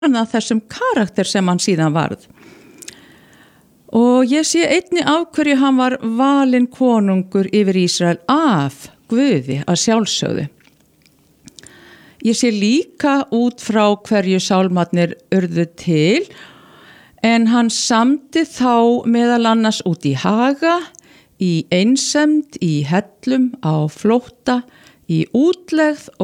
þessum karakter sem hann síðan varð. Og ég sé einnig af hverju hann var valinn konungur yfir Ísrael af Guði að sjálfsögðu. Ég sé líka út frá hverju sálmarnir urðu til, en hann samdi þá meðal annars út í haga, í einsemd, í hellum, á flótta, í útlegð